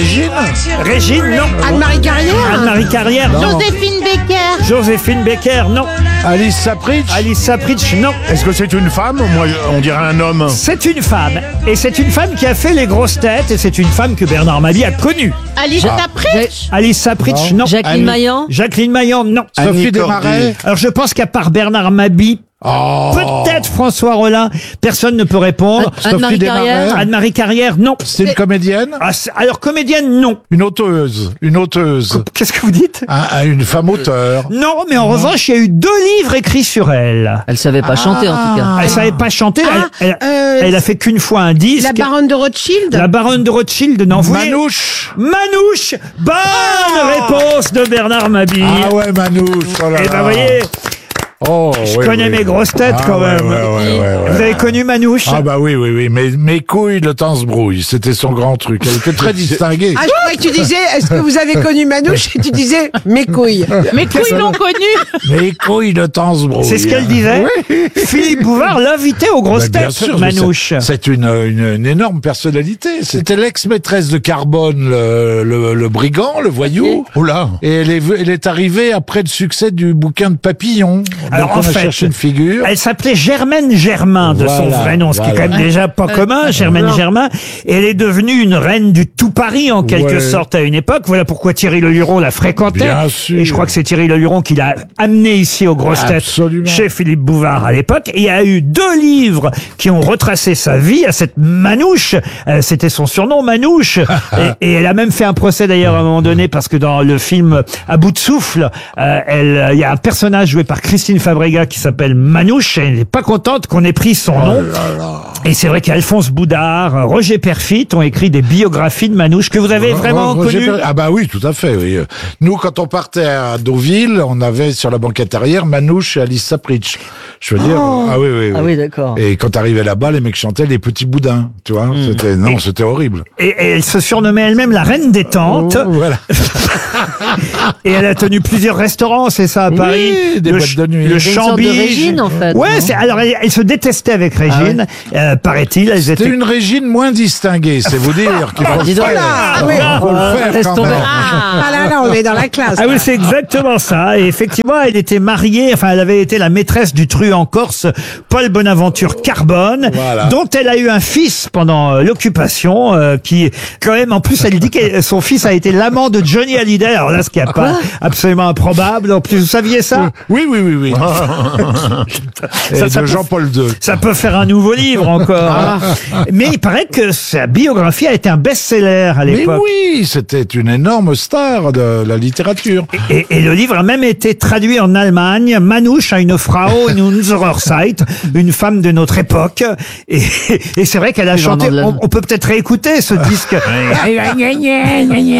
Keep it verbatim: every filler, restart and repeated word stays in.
Régine. Régine, non. Anne-Marie Carrière. Anne-Marie Carrière, non. Joséphine Baker. Joséphine Baker, non. Alice Sapritch. Alice Sapritch, non. Est-ce que c'est une femme? Moi, on dirait un homme. C'est une femme. Et c'est une femme qui a fait les grosses têtes. Et c'est une femme que Bernard Mabie a connue. Alice Sapritch. Alice Sapritch, non. Jacqueline Annie- Maillan. Jacqueline Maillan, non. Sophie Desmarais. Alors je pense qu'à part Bernard Mabie, Oh. peut-être François Rollin, personne ne peut répondre. Anne-Marie Carrière. Anne-Marie Carrière, non. C'est une comédienne. Ah, c'est- alors comédienne, non. Une auteuse. Une auteuse. Qu'est-ce que vous dites? Un- un- une femme auteur. Non, mais en revanche, il y a eu deux livres écrits sur elle. Elle savait pas chanter en tout cas. Elle savait pas chanter. Ah, elle, elle- euh, elle a fait qu'une fois un disque. La baronne de Rothschild. La baronne de Rothschild, non. vous voulez- Manouche. Manouche. Bonne réponse de Bernard Mabie. Ah ouais, Manouche. Oh là Et ben, là. vous voyez, Oh, je oui, connais oui. mes grosses têtes Ah, quand ouais, même. ouais, ouais, ouais, ouais. Vous avez connu Manouche? Ah bah oui, oui, oui. Mais mes couilles, le temps se brouille. C'était son grand truc. Elle était très distinguée. Ah, je croyais que tu disais, est-ce que vous avez connu Manouche? Et tu disais, mes couilles. Mes couilles l'ont connu. Mes couilles, le temps se brouille. C'est ce qu'elle disait. Philippe Bouvard l'invitait aux grosses Bah, bien têtes, sûr, mais Manouche. c'est- C'est une, une, une énorme personnalité. C'était l'ex-maîtresse de Carbone, le, le, le brigand, le voyou. Oh là. Et elle est, elle est arrivée après le succès du bouquin de Papillon. Alors, Donc on en a fait, cherché une figure. Elle s'appelait Germaine Germain de son Voilà, vrai nom, ce qui est voilà. quand même déjà pas commun, Germaine Germain. Et elle est devenue une reine du tout Paris en quelque Ouais. sorte à une époque. Voilà pourquoi Thierry Leluron la fréquentait. Bien sûr. Et je crois que c'est Thierry Leluron qui l'a amené ici aux grosses têtes Absolument. chez Philippe Bouvard à l'époque. Et il y a eu deux livres qui ont retracé sa vie à cette Manouche. Euh, C'était son surnom, Manouche. et, et elle a même fait un procès d'ailleurs à un moment donné parce que dans le film À bout de souffle, euh, elle, il y a un personnage joué par Christine Fabrega qui s'appelle Manouche. Elle n'est pas contente qu'on ait pris son nom. Et c'est vrai qu'Alphonse Boudard, Roger Perfit ont écrit des biographies de Manouche que vous avez vraiment Roger connues. Per- Ah bah oui, tout à fait. Oui. Nous, quand on partait à Deauville, on avait sur la banquette arrière Manouche et Alice Sapritch. Je veux dire, ah oui, oui, oui. Ah oui, d'accord. Et quand t'arrivais là-bas, les mecs chantaient les petits boudins, tu vois. C'était non, c'était horrible. Et, et elle se surnommait elle-même la reine des tentes. Oh, voilà. Et elle a tenu plusieurs restaurants, c'est ça, à Oui, Paris. des le, boîtes de nuit. Le C'est une sorte de Chambige. Régine, en fait, Ouais, non c'est, alors elle, elle se détestait avec Régine, euh, paraît-il. Elles C'était étaient... une Régine moins distinguée, c'est vous dire qu'il faut le dis donc. faire. Ah, oui. Il faut le faire Laisse quand tomber. même. Ah là là, on est dans la classe. Ah oui, c'est exactement ça. Et effectivement, elle était mariée, enfin, elle avait été la maîtresse du truand corse Paul Bonaventure Carbone, Voilà. dont elle a eu un fils pendant euh, l'occupation, euh, qui, quand même, en plus, elle dit que son fils a été l'amant de Johnny Hallyday. Alors là, ce qui n'est pas absolument improbable. En plus, vous saviez ça? Oui, oui, oui, oui. Et Ça, de ça peut- Jean-Paul deux. Ça peut faire un nouveau livre encore. hein. Mais il paraît que sa biographie a été un best-seller à Mais l'époque. oui, c'était une énorme star de la littérature. Et, et le livre a même été traduit en Allemagne. Manouche a une Frau in unserer Zeit, une femme de notre époque. Et, et c'est vrai qu'elle a C'est chanté. vraiment de la- On, on peut peut-être réécouter ce disque.